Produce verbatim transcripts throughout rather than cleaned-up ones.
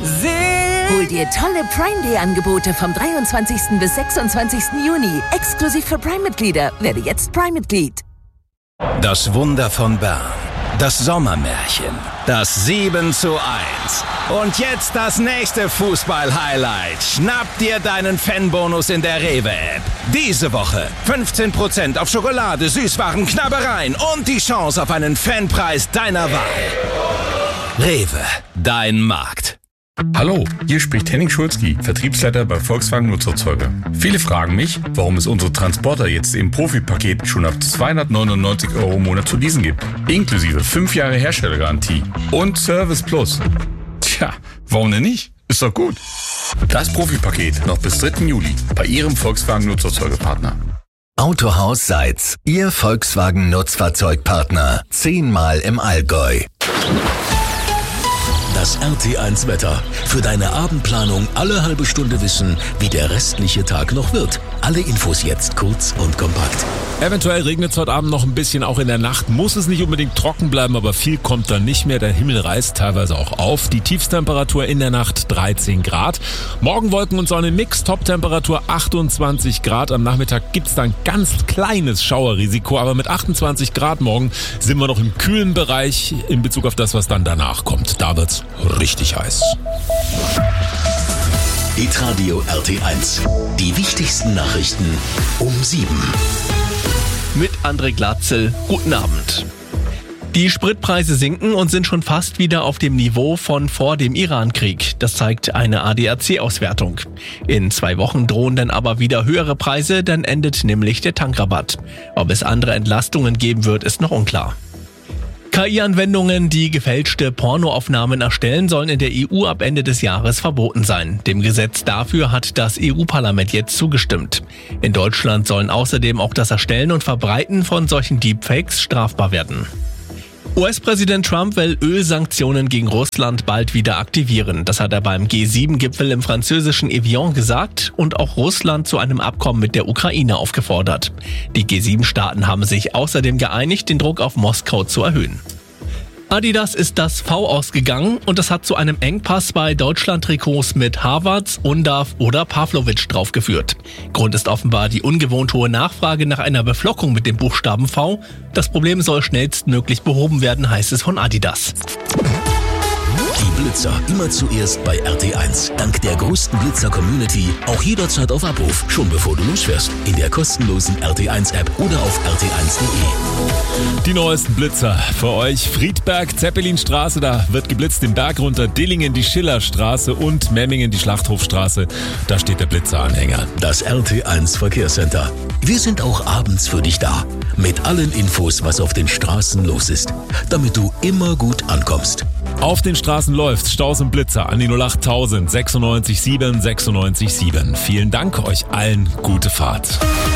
Hol dir tolle Prime Day Angebote vom dreiundzwanzigsten bis sechsundzwanzigsten Juni. Exklusiv für Prime-Mitglieder. Werde jetzt Prime-Mitglied. Das Wunder von Bern. Das Sommermärchen. Das sieben zu eins. Und jetzt das nächste Fußball-Highlight. Schnapp dir deinen Fanbonus in der Rewe-App. Diese Woche fünfzehn Prozent auf Schokolade, Süßwaren, Knabbereien und die Chance auf einen Fanpreis deiner Wahl. Rewe, dein Markt. Hallo, hier spricht Henning Schulzki, Vertriebsleiter bei Volkswagen Nutzerzeuge. Viele fragen mich, warum es unsere Transporter jetzt im Profipaket schon ab zweihundertneunundneunzig Euro im Monat zu leasen gibt. Inklusive fünf Jahre Herstellergarantie und Service Plus. Tja, warum denn nicht? Ist doch gut. Das Profipaket noch bis dritten Juli bei Ihrem Volkswagen Nutzerzeugepartner. Autohaus Seitz, Ihr Volkswagen Nutzfahrzeugpartner. Zehnmal im Allgäu. Das R T eins Wetter. Für deine Abendplanung alle halbe Stunde wissen, wie der restliche Tag noch wird. Alle Infos jetzt kurz und kompakt. Eventuell regnet es heute Abend noch ein bisschen, auch in der Nacht. Muss es nicht unbedingt trocken bleiben, aber viel kommt dann nicht mehr. Der Himmel reißt teilweise auch auf. Die Tiefstemperatur in der Nacht dreizehn Grad. Morgen Wolken und Sonne Mix, Toptemperatur achtundzwanzig Grad. Am Nachmittag gibt's dann ganz kleines Schauerrisiko, aber mit achtundzwanzig Grad morgen sind wir noch im kühlen Bereich in Bezug auf das, was dann danach kommt. Da wird's richtig heiß. Hitradio R T eins. Die wichtigsten Nachrichten um sieben. Mit André Glatzel. Guten Abend. Die Spritpreise sinken und sind schon fast wieder auf dem Niveau von vor dem Iran-Krieg. Das zeigt eine A D A C-Auswertung. In zwei Wochen drohen dann aber wieder höhere Preise, dann endet nämlich der Tankrabatt. Ob es andere Entlastungen geben wird, ist noch unklar. K I-Anwendungen, die gefälschte Pornoaufnahmen erstellen, sollen in der E U ab Ende des Jahres verboten sein. Dem Gesetz dafür hat das E U-Parlament jetzt zugestimmt. In Deutschland sollen außerdem auch das Erstellen und Verbreiten von solchen Deepfakes strafbar werden. U S-Präsident Trump will Ölsanktionen gegen Russland bald wieder aktivieren. Das hat er beim G sieben Gipfel im französischen Evian gesagt und auch Russland zu einem Abkommen mit der Ukraine aufgefordert. Die G sieben Staaten haben sich außerdem geeinigt, den Druck auf Moskau zu erhöhen. Adidas ist das V ausgegangen und das hat zu einem Engpass bei Deutschland-Trikots mit Havertz, Undav oder Pavlovic draufgeführt. Grund ist offenbar die ungewohnt hohe Nachfrage nach einer Beflockung mit dem Buchstaben V. Das Problem soll schnellstmöglich behoben werden, heißt es von Adidas. Die Blitzer immer zuerst bei R T eins. Dank der größten Blitzer-Community auch jederzeit auf Abruf, schon bevor du losfährst. In der kostenlosen R T eins App oder auf r t eins punkt de. Die neuesten Blitzer für euch. Friedberg, Zeppelinstraße, da wird geblitzt, den Berg runter, Dillingen die Schillerstraße und Memmingen die Schlachthofstraße. Da steht der Blitzeranhänger. Das R T eins Verkehrscenter. Wir sind auch abends für dich da. Mit allen Infos, was auf den Straßen los ist. Damit du immer gut ankommst. Auf den Straßen läuft's. Staus und Blitzer an die null acht tausend sechsundneunzig sieben sechsundneunzig sieben. Vielen Dank, euch allen gute Fahrt.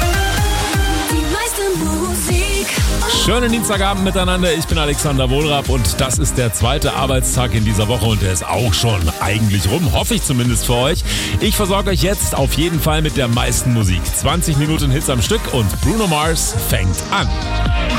Schönen Dienstagabend miteinander. Ich bin Alexander Wohlrab und das ist der zweite Arbeitstag in dieser Woche und der ist auch schon eigentlich rum, hoffe ich zumindest für euch. Ich versorge euch jetzt auf jeden Fall mit der meisten Musik. zwanzig Minuten Hits am Stück und Bruno Mars fängt an.